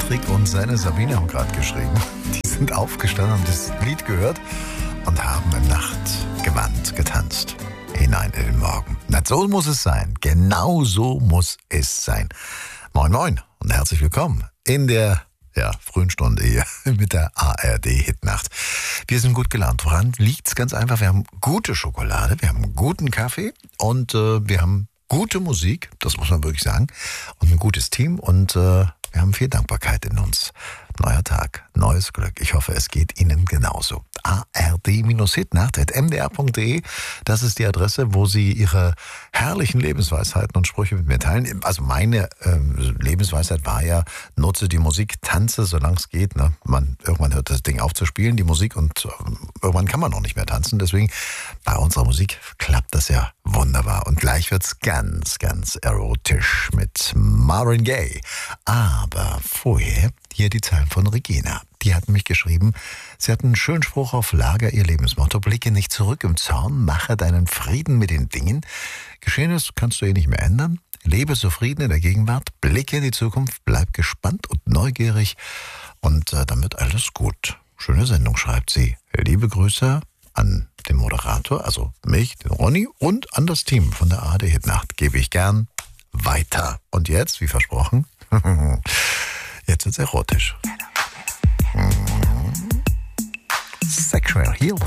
Patrick und seine Sabine haben gerade geschrieben. Die sind aufgestanden, haben das Lied gehört und haben im Nachtgewand getanzt. Hinein in den Morgen. Na, so muss es sein. Genau so muss es sein. Moin, moin und herzlich willkommen in der frühen Stunde hier mit der ARD-Hitnacht. Wir sind gut gelaunt. Woran liegt's? Ganz einfach. Wir haben gute Schokolade, wir haben guten Kaffee und wir haben gute Musik, das muss man wirklich sagen, und ein gutes Team und wir haben viel Dankbarkeit in uns. Neuer Tag, neues Glück. Ich hoffe, es geht Ihnen genauso. ard-hitnacht@mdr.de, das ist die Adresse, wo Sie Ihre herrlichen Lebensweisheiten und Sprüche mit mir teilen. Also meine Lebensweisheit war ja, nutze die Musik, tanze, solange es geht. Ne? Irgendwann hört das Ding auf zu spielen, die Musik, und irgendwann kann man auch nicht mehr tanzen. Deswegen, bei unserer Musik klappt das ja wunderbar. Und gleich wird's ganz, ganz erotisch mit Marvin Gaye. Aber vorher hier die Zeilen von Regina. Die hat mich geschrieben, sie hat einen schönen Spruch auf Lager, ihr Lebensmotto: Blicke nicht zurück im Zorn, mache deinen Frieden mit den Dingen. Geschehenes kannst du eh nicht mehr ändern. Lebe zufrieden in der Gegenwart, blicke in die Zukunft, bleib gespannt und neugierig und dann wird alles gut. Schöne Sendung, schreibt sie. Liebe Grüße an den Moderator, also mich, den Ronny, und an das Team von der ARD-Hitnacht. Gebe ich gern weiter. Und jetzt, wie versprochen, jetzt wird's erotisch. Sexual Healing.